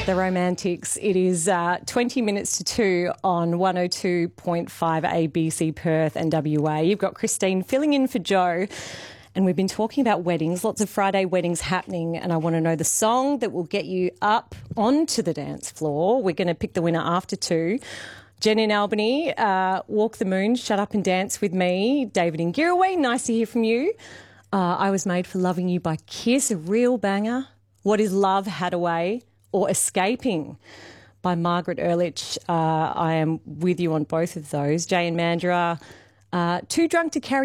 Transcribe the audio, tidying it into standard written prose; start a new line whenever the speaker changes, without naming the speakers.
The Romantics. It is 20 minutes to 2 on 102.5 ABC Perth and WA. You've got Christine filling in for Joe, and we've been talking about weddings, lots of Friday weddings happening, and I want to know the song that will get you up onto the dance floor. We're going to pick the winner after 2. Jen in Albany, Walk the Moon, Shut Up and Dance with Me. David in Giraway, nice to hear from you. I Was Made for Loving You by Kiss, a real banger. What is Love, Hadaway, or Escaping by Margaret Ehrlich. I am with you on both of those. Jay and Mandurah, Too Drunk to Carry